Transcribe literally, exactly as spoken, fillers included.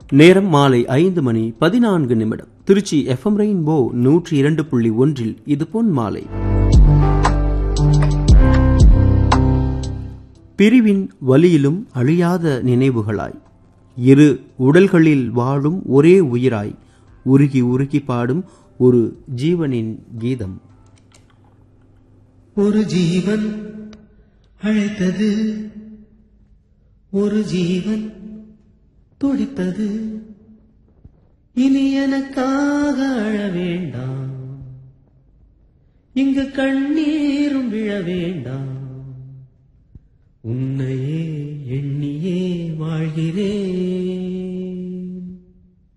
நேரம் மாலை ஐந்து மணி பதினான்கு நிமிடம். திருச்சி எஃப்எம் ரெயின்போ நூற்றி இரண்டு புள்ளி ஒன்றில் இது பொன் மாலை. பிரிவின் வலியிலும் அழியாத நினைவுகளாய், இரு உடல்களில் வாழும் ஒரே உயிராய், உருகி உருகி பாடும் ஒரு ஜீவனின் கீதம். ஒரு ஜீவன் அழைத்தது, ஒரு ஜீவன் துடித்தது, இனி எனக்காக அழ வேண்டாம், இங்கு கண்ணீரும் விழ வேண்டாம், உன்னை